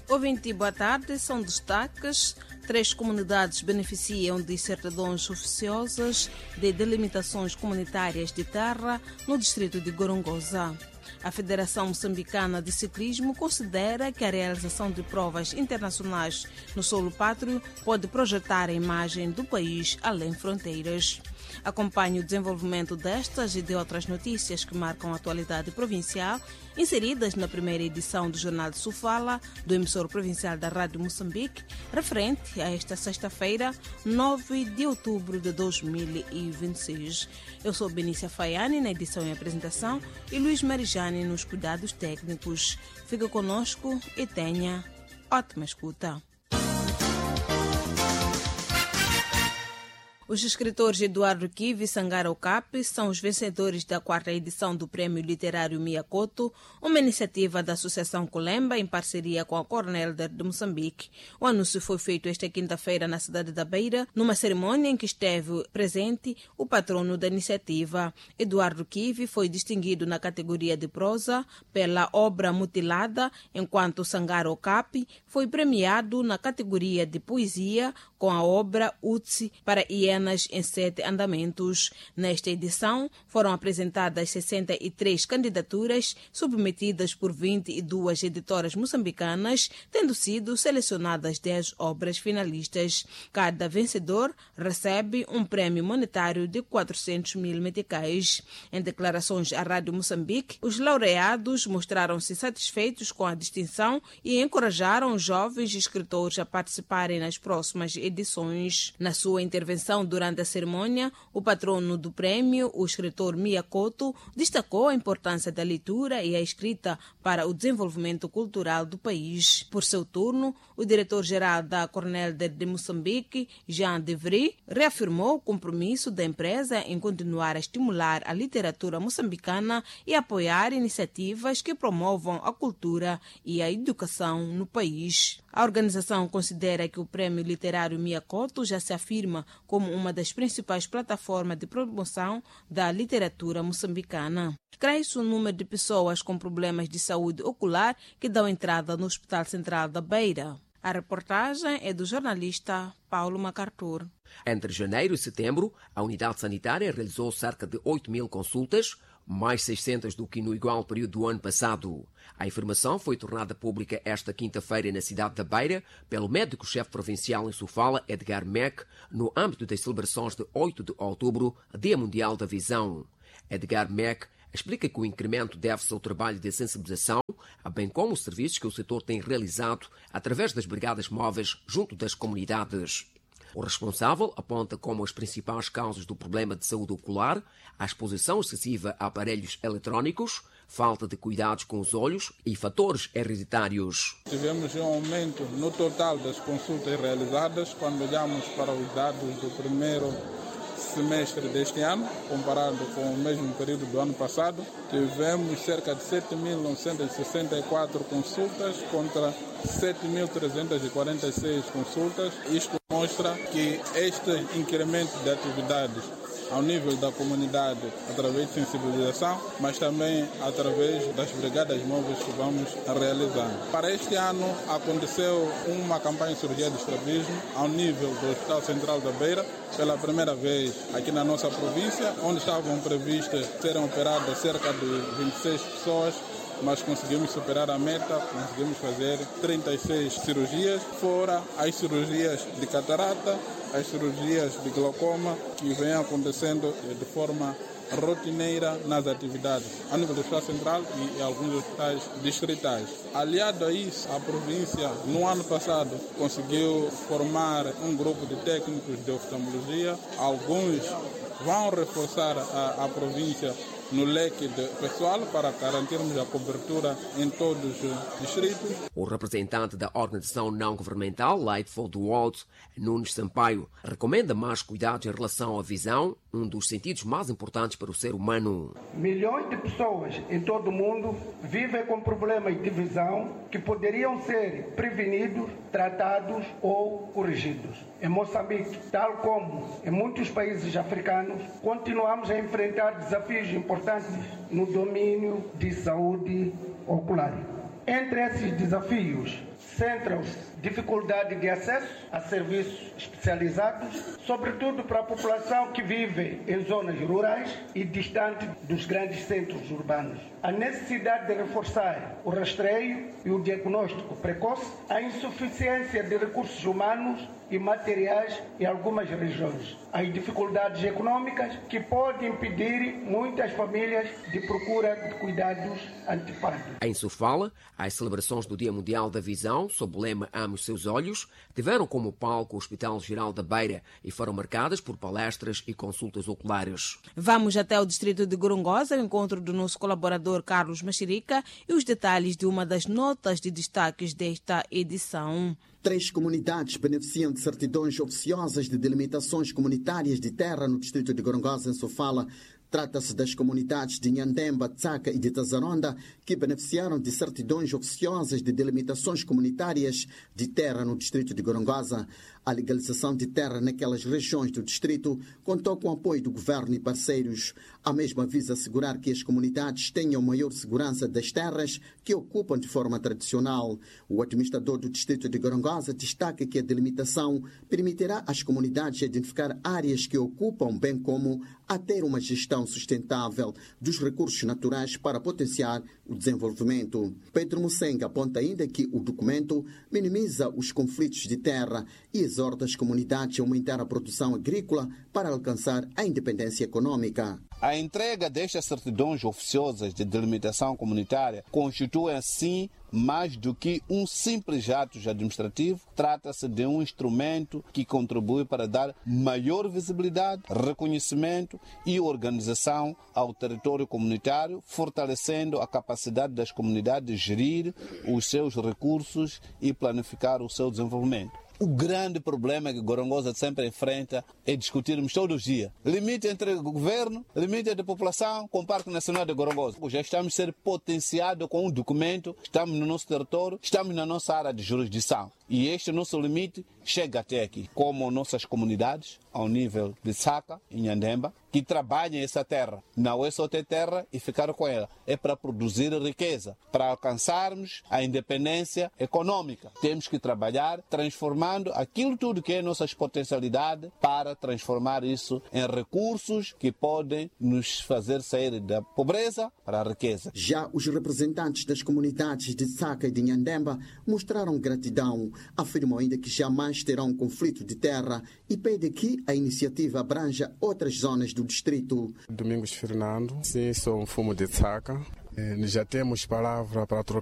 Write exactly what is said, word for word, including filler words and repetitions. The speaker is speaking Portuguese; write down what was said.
Ouvinte, boa tarde. São destaques. Três comunidades beneficiam de certidões oficiosas de delimitações comunitárias de terra no distrito de Gorongosa. A Federação Moçambicana de Ciclismo considera que a realização de provas internacionais no solo pátrio pode projetar a imagem do país além fronteiras. Acompanhe o desenvolvimento destas e de outras notícias que marcam a atualidade provincial, inseridas na primeira edição do Jornal de Sofala, do emissor provincial da Rádio Moçambique, referente a esta sexta-feira, nove de outubro de dois mil e vinte e seis. Eu sou Benícia Faiani na edição e apresentação e Luís Marijani nos cuidados técnicos. Fica conosco e tenha ótima escuta. Os escritores Eduardo Kivi e Sangara Okapi são os vencedores da quarta edição do Prêmio Literário Miyakoto, uma iniciativa da Associação Colemba em parceria com a Cornelder de Moçambique. O anúncio foi feito esta quinta-feira na cidade da Beira, numa cerimônia em que esteve presente o patrono da iniciativa. Eduardo Kivi foi distinguido na categoria de prosa pela obra Mutilada, enquanto Sangara Okapi foi premiado na categoria de poesia com a obra Utsi para Hienas em Sete Andamentos. Nesta edição, foram apresentadas sessenta e três candidaturas submetidas por vinte e duas editoras moçambicanas, tendo sido selecionadas dez obras finalistas. Cada vencedor recebe um prêmio monetário de quatrocentos mil meticais. Em declarações à Rádio Moçambique, os laureados mostraram-se satisfeitos com a distinção e encorajaram os jovens escritores a participarem nas próximas edições. Na sua intervenção durante a cerimônia, o patrono do prêmio, o escritor Miyakoto, destacou a importância da leitura e a escrita para o desenvolvimento cultural do país. Por seu turno, o diretor-geral da Cornelder de Moçambique, Jean de Vries, reafirmou o compromisso da empresa em continuar a estimular a literatura moçambicana e apoiar iniciativas que promovam a cultura e a educação no país. A organização considera que o Prêmio Literário Miyakoto já se afirma como uma das principais plataformas de promoção da literatura moçambicana. Cresce o número de pessoas com problemas de saúde ocular que dão entrada no Hospital Central da Beira. A reportagem é do jornalista Paulo Macartur. Entre janeiro e setembro, a unidade sanitária realizou cerca de oito mil consultas, mais seiscentas do que no igual período do ano passado. A informação foi tornada pública esta quinta-feira na cidade da Beira pelo médico-chefe provincial em Sofala, Edgar Meck, no âmbito das celebrações de oito de outubro, Dia Mundial da Visão. Edgar Meck explica que o incremento deve-se ao trabalho de sensibilização, bem como os serviços que o setor tem realizado através das brigadas móveis junto das comunidades. O responsável aponta como as principais causas do problema de saúde ocular a exposição excessiva a aparelhos eletrónicos, falta de cuidados com os olhos e fatores hereditários. Tivemos um aumento no total das consultas realizadas quando olhamos para os dados do primeiro semestre deste ano, comparado com o mesmo período do ano passado. Tivemos cerca de sete mil novecentas e sessenta e quatro consultas contra sete mil trezentas e quarenta e seis consultas. Isto mostra que este incremento de atividades ao nível da comunidade, através de sensibilização, mas também através das brigadas móveis que vamos realizando. Para este ano aconteceu uma campanha de cirurgia de estrabismo ao nível do Hospital Central da Beira, pela primeira vez aqui na nossa província, onde estavam previstas serem operadas cerca de vinte e seis pessoas, mas conseguimos superar a meta, conseguimos fazer trinta e seis cirurgias, fora as cirurgias de catarata, as cirurgias de glaucoma que vêm acontecendo de forma rotineira nas atividades a nível do Hospital Central e alguns hospitais distritais. Aliado a isso, a província, no ano passado, conseguiu formar um grupo de técnicos de oftalmologia. Alguns vão reforçar a, a província no leque de pessoal para garantirmos a cobertura em todos os distritos. O representante da organização não-governamental Light for the World, Nunes Sampaio, recomenda mais cuidados em relação à visão, um dos sentidos mais importantes para o ser humano. Milhões de pessoas em todo o mundo vivem com problemas de visão que poderiam ser prevenidos, tratados ou corrigidos. Em Moçambique, tal como em muitos países africanos, continuamos a enfrentar desafios importantes no domínio de saúde ocular. Entre esses desafios, centram-se dificuldade de acesso a serviços especializados, sobretudo para a população que vive em zonas rurais e distante dos grandes centros urbanos. A necessidade de reforçar o rastreio e o diagnóstico precoce, a insuficiência de recursos humanos e materiais em algumas regiões, as dificuldades econômicas que podem impedir muitas famílias de procura de cuidados antecipados. Em Sofala, as celebrações do Dia Mundial da Visão, sob o lema Ame os Seus Olhos, tiveram como palco o Hospital Geral da Beira e foram marcadas por palestras e consultas oculares. Vamos até o distrito de Gorongosa, ao encontro do nosso colaborador Carlos Machirica e os detalhes de uma das notas de destaques desta edição. Três comunidades beneficiam de certidões oficiosas de delimitações comunitárias de terra no distrito de Gorongosa, em Sofala. Trata-se das comunidades de Nhandemba, Tsaka e de Tazaronda, que beneficiaram de certidões oficiosas de delimitações comunitárias de terra no distrito de Gorongosa. A legalização de terra naquelas regiões do distrito contou com o apoio do governo e parceiros. A mesma visa assegurar que as comunidades tenham maior segurança das terras que ocupam de forma tradicional. O administrador do distrito de Gorongosa destaca que a delimitação permitirá às comunidades identificar áreas que ocupam, bem como a ter uma gestão sustentável dos recursos naturais para potenciar o desenvolvimento. Pedro Musenga aponta ainda que o documento minimiza os conflitos de terra e exorta as comunidades a aumentar a produção agrícola para alcançar a independência econômica. A entrega destas certidões oficiosas de delimitação comunitária constitui, assim, mais do que um simples ato administrativo. Trata-se de um instrumento que contribui para dar maior visibilidade, reconhecimento e organização ao território comunitário, fortalecendo a capacidade das comunidades de gerir os seus recursos e planificar o seu desenvolvimento. O grande problema que Gorongosa sempre enfrenta é discutirmos todos os dias. Limite entre o governo, limite entre a população com o Parque Nacional de Gorongosa. Já estamos a ser potenciados com um documento, estamos no nosso território, estamos na nossa área de jurisdição. E este nosso limite chega até aqui. Como nossas comunidades, ao nível de Tsaka e Nhandemba, que trabalham essa terra. Não é só ter terra e ficar com ela. É para produzir riqueza, para alcançarmos a independência econômica. Temos que trabalhar transformando aquilo tudo que é nossas potencialidades para transformar isso em recursos que podem nos fazer sair da pobreza para a riqueza. Já os representantes das comunidades de Tsaka e de Nhandemba mostraram gratidão. Afirmam ainda que jamais terão um conflito de terra e pedem que a iniciativa abranja outras zonas do distrito. Domingos Fernando, sim, sou um fumo de Tsaka. Já temos palavra para trocar